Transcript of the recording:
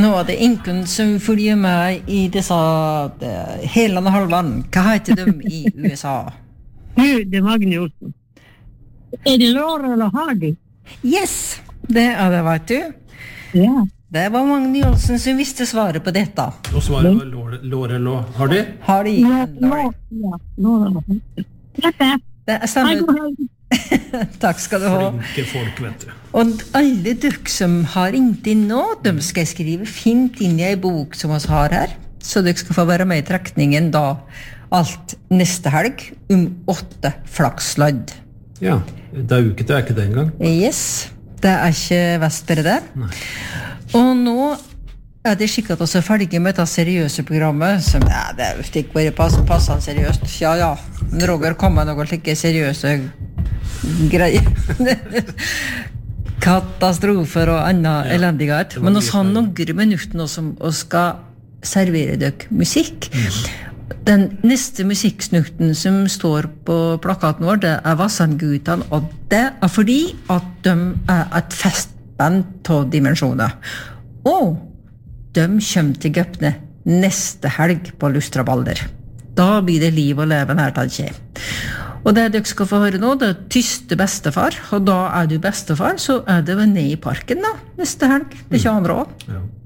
Nå er det ingen som følger med I disse helene halvland. Hva heter de I USA? Det er Magne Olsen. Det Laura eller Hardy? Yes, det det, vet du. Ja. Det var Magne Olsen som visste svaret på dette. Og svaret var Laura eller Hardy? Hardy. Ja, Laura. Det stemmer. Takk skal du ha. Flinke folk, vet du. Og alle dere som har ringt inn nå, de skal skrive fint inn I en bok som vi har her, så dere skal få være med I trekningen da alt neste helg 8 flakslodd. Ja, det uke til ikke det en gang. Yes, det ikke Vestberg det. Nei. Og nå det skikket at vi ferdig med dette seriøse programmet, som det ikke bare passet seriøst. Ja, men Roger kom med noen slike seriøse greier. Katastrofer og annen elendighet. Men vi har noen minutter nå som vi skal servere dere musikk. Den neste musikksnukten som står på plakaten vår, det Vassandgutan, og det fordi at de et festband av dimensjoner. Og de kommer til Gøpne neste helg på Lustrabalder. Da blir det liv og leven her til skje. Og det dere skal få høre nå, det tyste bestefar, og da du bestefar, så det vel ned I parken da, neste helg, det kommer bra. Ja.